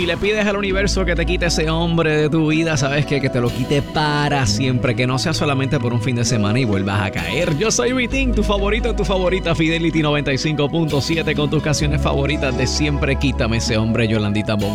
Si le pides al universo que te quite ese hombre de tu vida, ¿sabes qué? Que te lo quite para siempre, que no sea solamente por un fin de semana y vuelvas a caer. Yo soy Vitín, tu favorito, tu favorita, Fidelity 95.7, con tus canciones favoritas de siempre. Quítame ese hombre, Yolandita Bon.